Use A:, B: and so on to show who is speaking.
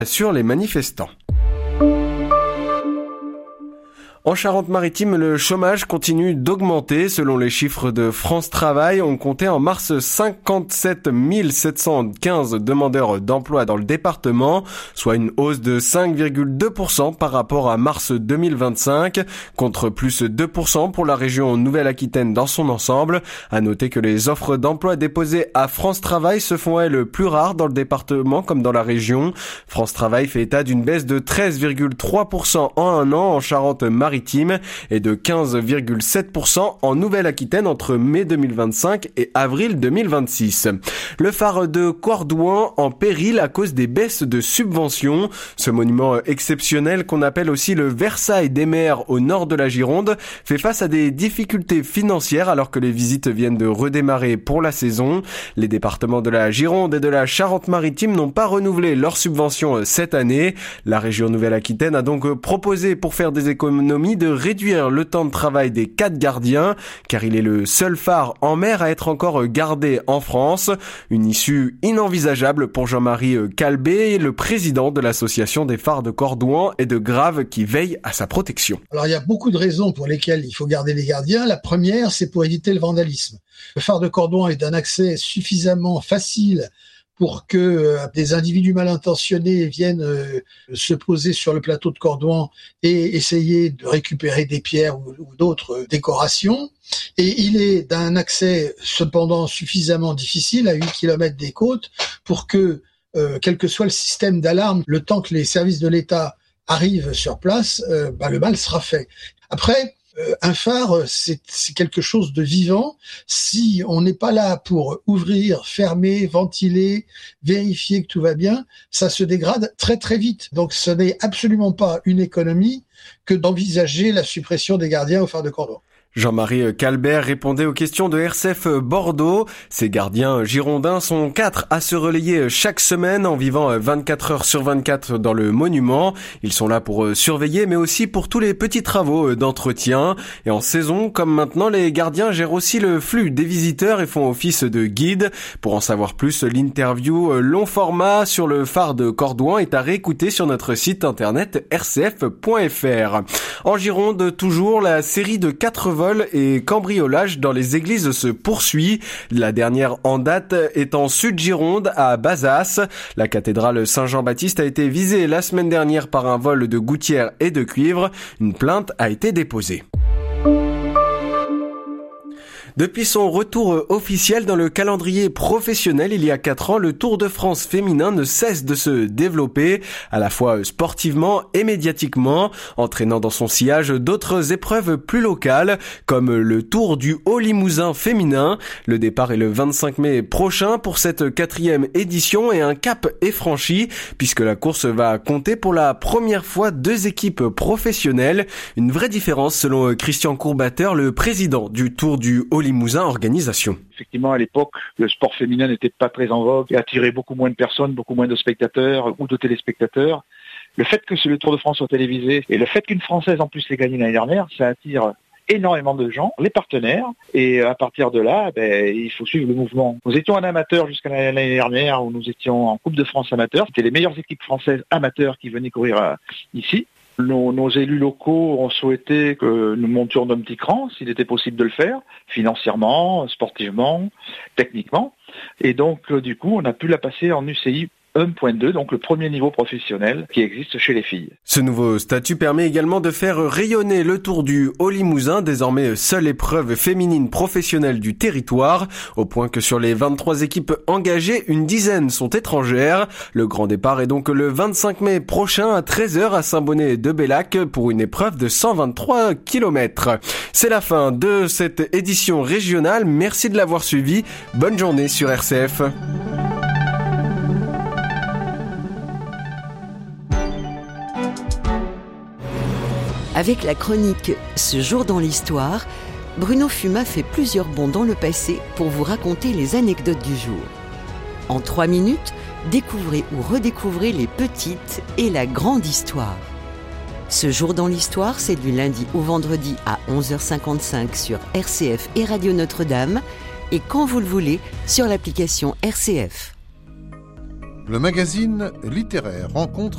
A: sur les manifestants. En Charente-Maritime, le chômage continue d'augmenter. Selon les chiffres de France Travail, on comptait en mars 57 715 demandeurs d'emploi dans le département, soit une hausse de 5,2% par rapport à mars 2025, contre plus 2% pour la région Nouvelle-Aquitaine dans son ensemble. À noter que les offres d'emploi déposées à France Travail se font, elles, plus rares dans le département comme dans la région. France Travail fait état d'une baisse de 13,3% en un an en Charente-Maritime et de 15,7% en Nouvelle-Aquitaine entre mai 2025 et avril 2026. Le phare de Cordouan en péril à cause des baisses de subventions. Ce monument exceptionnel qu'on appelle aussi le Versailles des mers au nord de la Gironde fait face à des difficultés financières alors que les visites viennent de redémarrer pour la saison. Les départements de la Gironde et de la Charente-Maritime n'ont pas renouvelé leurs subventions cette année. La région Nouvelle-Aquitaine a donc proposé, pour faire des économies, de réduire le temps de travail des 4 gardiens, car il est le seul phare en mer à être encore gardé en France. Une issue inenvisageable pour Jean-Marie Calbé, le président de l'association des phares de Cordouan et de Grave qui veille à sa protection.
B: Alors il y a beaucoup de raisons pour lesquelles il faut garder les gardiens. La première, c'est pour éviter le vandalisme. Le phare de Cordouan est d'un accès suffisamment facile pour que des individus mal intentionnés viennent se poser sur le plateau de Cordouan et essayer de récupérer des pierres ou d'autres décorations. Et il est d'un accès cependant suffisamment difficile à 8 km des côtes pour que, quel que soit le système d'alarme, le temps que les services de l'État arrivent sur place, le mal sera fait. Après, un phare, c'est quelque chose de vivant. Si on n'est pas là pour ouvrir, fermer, ventiler, vérifier que tout va bien, ça se dégrade très très vite. Donc ce n'est absolument pas une économie que d'envisager la suppression des gardiens au phare de Cordouan.
A: Jean-Marie Calbert répondait aux questions de RCF Bordeaux. Ces gardiens girondins sont 4 à se relayer chaque semaine en vivant 24 heures sur 24 dans le monument. Ils sont là pour surveiller mais aussi pour tous les petits travaux d'entretien. Et en saison, comme maintenant, les gardiens gèrent aussi le flux des visiteurs et font office de guide. Pour en savoir plus, l'interview long format sur le phare de Cordouan est à réécouter sur notre site internet rcf.fr. En Gironde, toujours, la série de 4 vols et cambriolages dans les églises se poursuit. La dernière en date est en Sud-Gironde, à Bazas. La cathédrale Saint-Jean-Baptiste a été visée la semaine dernière par un vol de gouttières et de cuivre. Une plainte a été déposée. Depuis son retour officiel dans le calendrier professionnel il y a 4 ans, le Tour de France féminin ne cesse de se développer, à la fois sportivement et médiatiquement, entraînant dans son sillage d'autres épreuves plus locales, comme le Tour du Haut-Limousin féminin. Le départ est le 25 mai prochain pour cette 4e édition et un cap est franchi, puisque la course va compter pour la première fois 2 équipes professionnelles. Une vraie différence selon Christian Courbateur, le président du Tour du Haut-Limousin organisation.
C: Effectivement, à l'époque, le sport féminin n'était pas très en vogue et attirait beaucoup moins de personnes, beaucoup moins de spectateurs ou de téléspectateurs. Le fait que le Tour de France soit télévisé et le fait qu'une Française en plus l'ait gagné l'année dernière, ça attire énormément de gens, les partenaires, et à partir de là, il faut suivre le mouvement. Nous étions en amateur jusqu'à l'année dernière où nous étions en Coupe de France amateur. C'était les meilleures équipes françaises amateurs qui venaient courir ici. Nos élus locaux ont souhaité que nous montions d'un petit cran, s'il était possible de le faire, financièrement, sportivement, techniquement. Et donc, du coup, on a pu la passer en UCI 1.2, donc le premier niveau professionnel qui existe chez les filles.
A: Ce nouveau statut permet également de faire rayonner le Tour du Haut-Limousin, désormais seule épreuve féminine professionnelle du territoire, au point que sur les 23 équipes engagées, une dizaine sont étrangères. Le grand départ est donc le 25 mai prochain à 13h à Saint-Bonnet-de-Bellac pour une épreuve de 123 km. C'est la fin de cette édition régionale. Merci de l'avoir suivi. Bonne journée sur RCF.
D: Avec la chronique « Ce jour dans l'histoire », Bruno Fumat fait plusieurs bonds dans le passé pour vous raconter les anecdotes du jour. En 3 minutes, découvrez ou redécouvrez les petites et la grande histoire. Ce jour dans l'histoire, c'est du lundi au vendredi à 11h55 sur RCF et Radio Notre-Dame et quand vous le voulez sur l'application RCF.
E: Le magazine littéraire rencontre